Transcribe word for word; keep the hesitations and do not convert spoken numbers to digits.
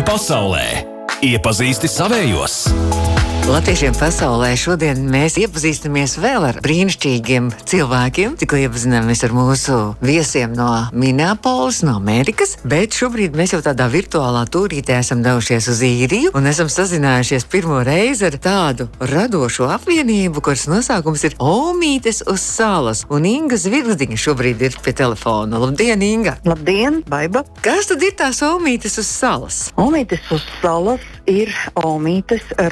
pasaulē. Iepazīsti savējos! Latviešiem pasaulē šodien mēs iepazīstamies vēl ar brīnišķīgiem cilvēkiem. Tikko iepazināmies ar mūsu viesiem no Minneapolis, no Amerikas, bet šobrīd mēs jau tādā virtuālā tūrītē esam devušies uz Īriju un esam sazinājušies pirmo reizi ar tādu radošu apvienību, kuras nosaukums ir Omītes uz salas. Un Inga Zvirgzdiņa šobrīd ir pie telefona. Labdien, Inga! Labdien, Baiba! Kas tad ir tās Omītes uz salas? Omītes uz salas ir Omītes